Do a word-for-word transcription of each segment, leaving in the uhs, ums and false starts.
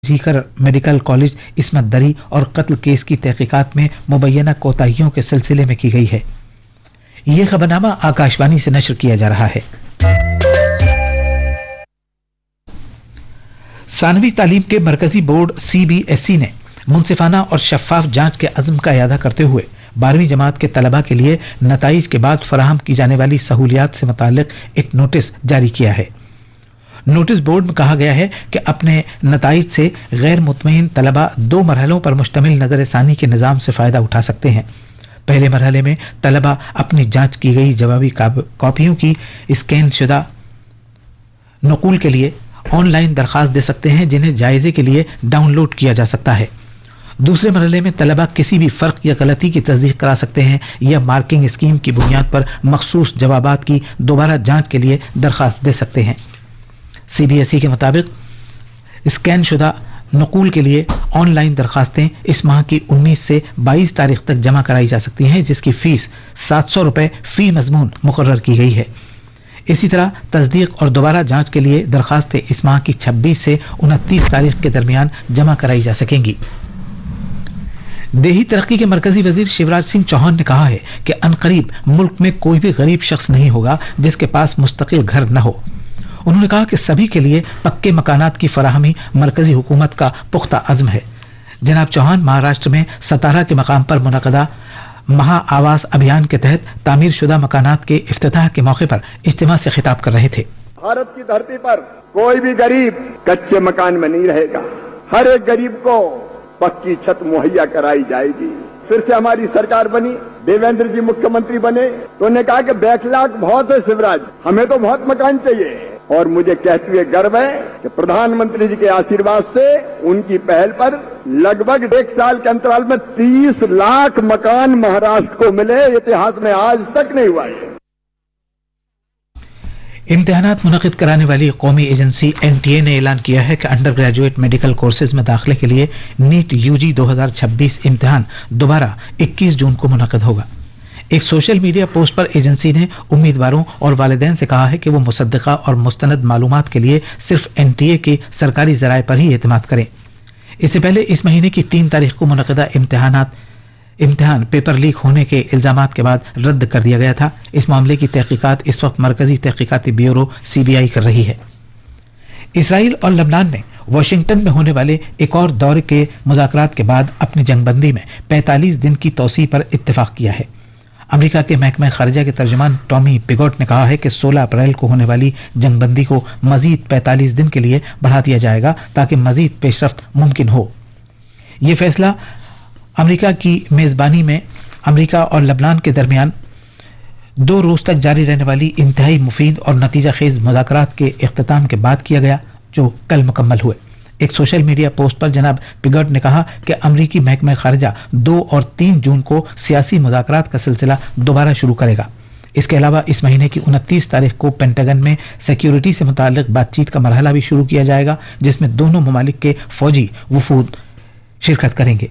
Sikar medical college इस्मत दरी और कत्ल केस की तहकीकात में मुबैना कोताहियों के सिलसिले में की गई है। ये खबरनामा आकाशवाणी से नशर किया जा रहा है। सानवी तालीम के मरकजी board C B S E ने मुनसिफाना और शफाफ जांच के अज़्म का इरादा करते हुए बारहवीं जमात के तलबा के लिए नताइज के बाद फराहम की जाने वाली सहूलियात से मुताल्लिक एक नोटिस जारी किया है। नोटिस बोर्ड में कहा गया है कि अपने नताइज से गैर मुतमईन तलबा दो मरहलों पर मुश्तमिल नजर सानी के निज़ाम से फ़ायदा उठा सकते हैं। पहले मरहले में तलबा अपनी जांच की गई जवाबी कॉपियों की स्कैन शुदा नकूल के लिए ऑनलाइन दरख्वास्त दे सकते हैं, जिन्हें जायजे के लिए डाउनलोड किया जा सकता है। दूसरे मरहले में तलबा किसी भी फ़र्क या गलती की तस्दीक करा सकते हैं या मार्किंग स्कीम की बुनियाद पर मखसूस जवाबात की दोबारा जांच के लिए दरख्वास्त दे सकते हैं। सी बी एस ई के मुताबिक स्कैन शुदा नकूल के लिए ऑनलाइन दरखास्तें इस माह की उन्नीस से बाईस तारीख तक जमा कराई जा सकती हैं, जिसकी फ़ीस सात सौ रुपये फ़ी मजमून मुकर्रर की गई है। इसी तरह तस्दीक और दोबारा जांच के लिए दरखास्तें इस माह की छब्बीस से उनतीस तारीख के दरमियान जमा कराई जा सकेंगी। देही तरक्की के मरकजी वजीर शिवराज सिंह चौहान ने कहा है कि अनकरीब मुल्क में कोई भी गरीब शख्स नहीं होगा जिसके पास मुस्तकिल घर न हो। उन्होंने कहा कि सभी के लिए पक्के मकानात की फराहमी मरकजी हुकूमत का पुख्ता अज़्म है। जनाब चौहान महाराष्ट्र में सतारा के मकाम पर मुनक़दा महा आवास अभियान के तहत तामीर शुदा मकानात के इफ्तिताह के मौके पर इज्तिमा से खिताब कर रहे थे। भारत की धरती पर कोई भी गरीब कच्चे मकान में नहीं रहेगा। हर एक गरीब को पक्की छत मुहैया कराई जाएगी। फिर से हमारी सरकार बनी, देवेंद्र जी मुख्यमंत्री बने तो उन्होंने कहा कि बैकलॉग बहुत है शिवराज, हमें तो बहुत मकान चाहिए। और मुझे कहते हुए गर्व है कि प्रधानमंत्री जी के आशीर्वाद से उनकी पहल पर लगभग एक साल के अंतराल में तीस लाख मकान महाराष्ट्र को मिले। इतिहास में आज तक नहीं हुआ है। इम्तिहानात मुनक़िद कराने वाली कौमी एजेंसी एन टी ए ने ऐलान किया है कि अंडर ग्रेजुएट मेडिकल कोर्सेज में दाखिले के लिए नीट यू जी दो हज़ार छब्बीस इम्तिहान दोबारा इक्कीस जून को मुनक़िद होगा। एक सोशल मीडिया पोस्ट पर एजेंसी ने उम्मीदवारों और वालिदैन से कहा है कि वो मुसद्दक़ा और मुस्तनद मालूमात के लिए सिर्फ एन टी ए के सरकारी ज़राए पर ही एतमाद करें। इससे पहले इस महीने की तीन तारीख को मुनक़िदा इम्तिहानात इम्तिहान पेपर लीक होने के इल्ज़ामात के बाद रद्द कर दिया गया था। इस मामले की तहकीकात इस वक्त मरकजी तहकीकाती ब्यूरो सी बी आई कर रही है। इसराइल और लबनान ने वाशिंगटन में होने वाले एक और दौरे के मुज़ाकरात के बाद अपनी जंगबंदी में पैंतालीस दिन की तोसी पर इत्तेफाक किया है। अमेरिका के महकमा खारिजा के तर्जुमान टॉमी पिगोट ने कहा है कि सोलह अप्रैल को होने वाली जंगबंदी को मजीद पैंतालीस दिन के लिए बढ़ा दिया जाएगा ताकि मजीद पेशरफ्त मुमकिन हो। ये फैसला अमेरिका की मेज़बानी में अमेरिका और लबनान के दरमियान दो रोज़ तक जारी रहने वाली इंतहाई मुफीद और नतीजा खेज मुज़ाकरात के इख्तिताम के बाद किया गया, जो कल मुकम्मल हुए। एक सोशल मीडिया पोस्ट पर जनाब पिगट ने कहा कि अमरीकी महकमा खारिजा दो और तीन जून को सियासी मुज़ाकरात का सिलसिला दोबारा शुरू करेगा। इसके अलावा इस महीने की उनतीस तारीख को पेंटागन में सिक्योरिटी से मुताल्लिक बातचीत का मरहला भी शुरू किया जाएगा, जिसमें दोनों ममालिक के फौजी वफूद शिरकत करेंगे।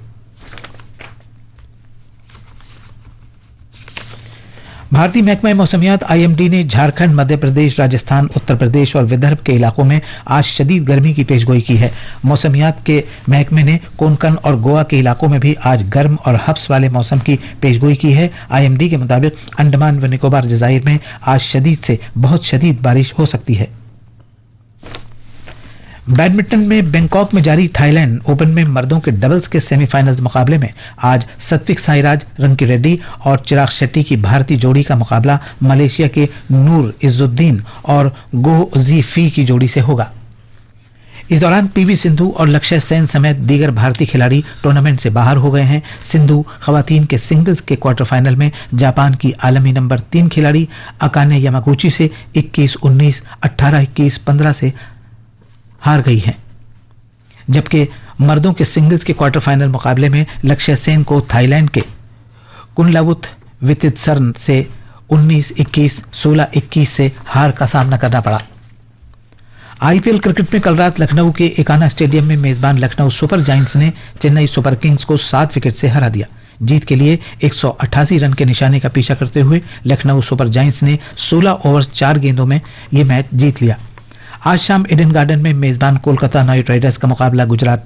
भारतीय महकमा मौसमियात आई एम डी ने झारखंड, मध्य प्रदेश, राजस्थान, उत्तर प्रदेश और विदर्भ के इलाकों में आज शदीद गर्मी की पेशगोई की है। मौसमियात के महकमे ने कोंकण और गोवा के इलाकों में भी आज गर्म और हब्स वाले मौसम की पेशगोई की है। आई एम डी के मुताबिक अंडमान व निकोबार जज़ाइर में आज शदीद से बहुत शदीद बारिश हो सकती है। बैडमिंटन में बैंकॉक में जारी थाईलैंड ओपन में मर्दों के डबल्स के सेमीफाइनल्स मुकाबले में आज सात्विक साईराज रंकी रेड्डी और चिराग शेट्टी की भारतीय जोड़ी का मुकाबला मलेशिया के नूर इज्जुद्दीन और गो जी फी की जोड़ी से होगा। इस दौरान पीवी सिंधु और लक्ष्य सेन समेत दीगर भारतीय खिलाड़ी टूर्नामेंट से बाहर हो गए हैं। सिंधु खवातीन के सिंगल्स के क्वार्टर फाइनल में जापान की आलमी नंबर तीन खिलाड़ी अकाने यामागुची से इक्कीस उन्नीस, अट्ठारह इक्कीस, पंद्रह से हार गई हैं। जबकि मर्दों के सिंगल्स के क्वार्टर फाइनल मुकाबले में लक्ष्य सेन को थाईलैंड के कुनलावुत वितितसर्न से उन्नीस इक्कीस, सोलह इक्कीस से हार का सामना करना पड़ा। आई पी एल क्रिकेट में कल रात लखनऊ के एकाना स्टेडियम में मेजबान लखनऊ सुपर जायंट्स ने चेन्नई सुपर किंग्स को सात विकेट से हरा दिया। जीत के लिए एक सौ अट्ठासी रन के निशाने का पीछा करते हुए लखनऊ सुपर जायंट्स ने सोलह ओवर चार गेंदों में यह मैच जीत लिया। आज शाम ईडन गार्डन में मेजबान कोलकाता नाइट राइडर्स का मुकाबला गुजरात